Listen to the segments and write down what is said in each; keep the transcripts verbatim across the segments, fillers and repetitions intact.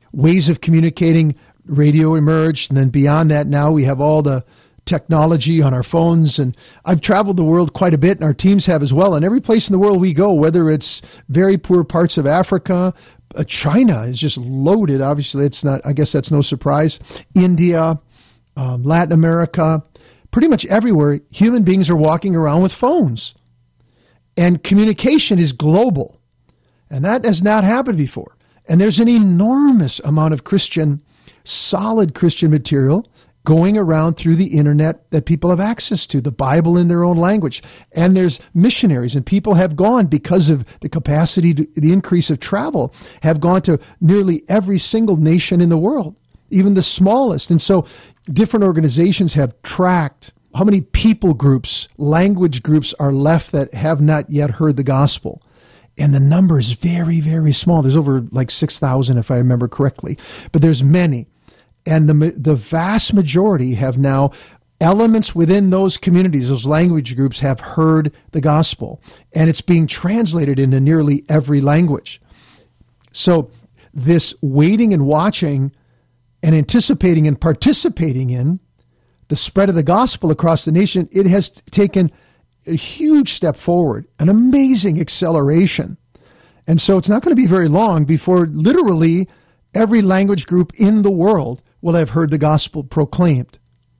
ways of communicating. Radio emerged, and then beyond that, now we have all the technology on our phones. And I've traveled the world quite a bit, and our teams have as well. And every place in the world we go, whether it's very poor parts of Africa, uh, China is just loaded. Obviously, it's not. I guess that's no surprise. India, um, Latin America, pretty much everywhere, human beings are walking around with phones, and communication is global, and that has not happened before. And there's an enormous amount of Christian, solid Christian material going around through the internet that people have access to, the Bible in their own language. And there's missionaries, and people have gone because of the capacity, to, the increase of travel, have gone to nearly every single nation in the world, even the smallest. And so different organizations have tracked how many people groups, language groups are left that have not yet heard the gospel. And the number is very, very small. There's over like six thousand, if I remember correctly. But there's many. And the the vast majority have now, elements within those communities, those language groups, have heard the gospel. And it's being translated into nearly every language. So this waiting and watching and anticipating and participating in the spread of the gospel across the nation, it has taken a huge step forward, an amazing acceleration. And so it's not going to be very long before literally every language group in the world will have heard the gospel proclaimed.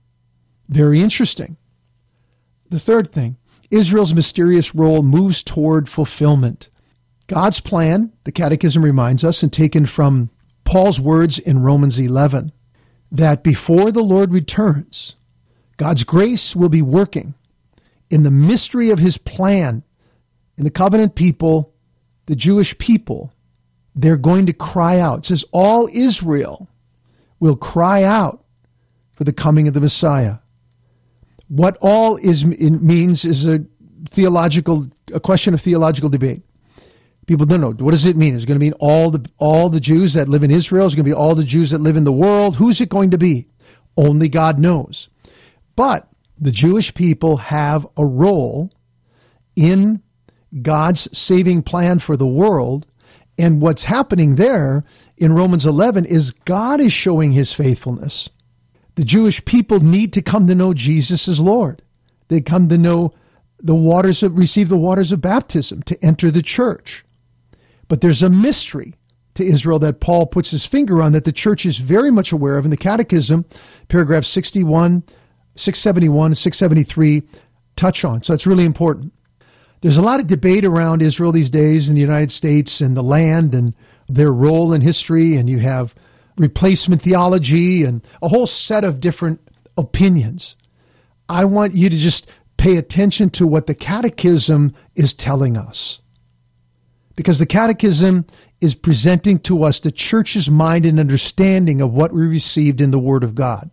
Very interesting. The third thing, Israel's mysterious role moves toward fulfillment. God's plan, the Catechism reminds us, and taken from Paul's words in Romans eleven, that before the Lord returns, God's grace will be working in the mystery of his plan, in the covenant people, the Jewish people. They're going to cry out. It says all Israel will cry out for the coming of the Messiah. What all is means is a theological, a question of theological debate. People don't know. What does it mean? Is it going to mean all the all the Jews that live in Israel? Is it going to be all the Jews that live in the world? Who's it going to be? Only God knows. But the Jewish people have a role in God's saving plan for the world. And what's happening there in Romans eleven is God is showing his faithfulness. The Jewish people need to come to know Jesus as Lord. They come to know the waters of, receive the waters of baptism, to enter the church. But there's a mystery to Israel that Paul puts his finger on, that the church is very much aware of in the Catechism, paragraph sixty-one, six seventy-one, six seventy-three touch on. So it's really important. There's a lot of debate around Israel these days in the United States and the land and their role in history, and you have replacement theology and a whole set of different opinions. I want you to just pay attention to what the Catechism is telling us, because the Catechism is presenting to us the church's mind and understanding of what we received in the Word of God.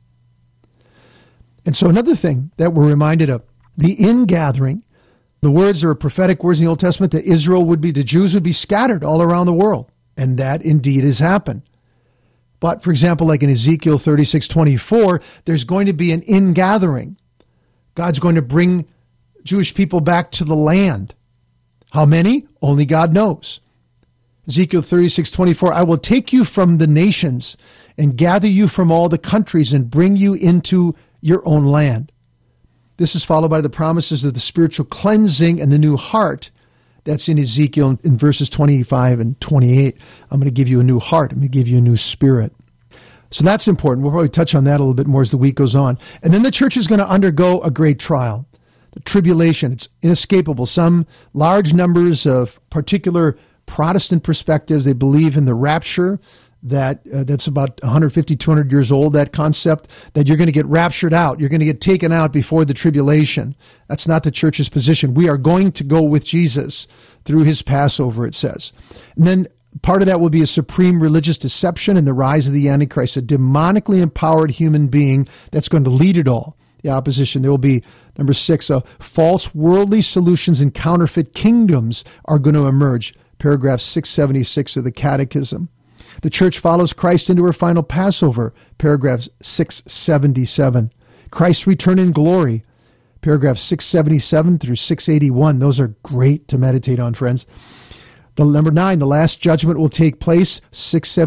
And so another thing that we're reminded of, the ingathering, the words are prophetic words in the Old Testament that Israel would be, the Jews would be scattered all around the world. And that indeed has happened. But for example, like in Ezekiel thirty-six twenty-four, there's going to be an ingathering. God's going to bring Jewish people back to the land. How many? Only God knows. Ezekiel thirty-six twenty-four, I will take you from the nations and gather you from all the countries and bring you into your own land. This is followed by the promises of the spiritual cleansing and the new heart. That's in Ezekiel in verses twenty-five and twenty-eight. I'm going to give you a new heart. I'm going to give you a new spirit. So that's important. We'll probably touch on that a little bit more as the week goes on. And then the church is going to undergo a great trial. The tribulation, it's inescapable. Some large numbers of particular Protestant perspectives, they believe in the rapture. That uh, that's about one hundred fifty, two hundred years old, that concept, that you're going to get raptured out. You're going to get taken out before the tribulation. That's not the church's position. We are going to go with Jesus through his Passover, it says. And then part of that will be a supreme religious deception and the rise of the Antichrist, a demonically empowered human being that's going to lead it all. The opposition. There will be, number six, uh, false worldly solutions and counterfeit kingdoms are going to emerge. Paragraph six seventy-six of the Catechism. The church follows Christ into her final Passover, paragraph six seventy-seven. Christ's return in glory, paragraph six seventy-seven through six eighty-one. Those are great to meditate on, friends. The number nine, the last judgment will take place, six seventy-one.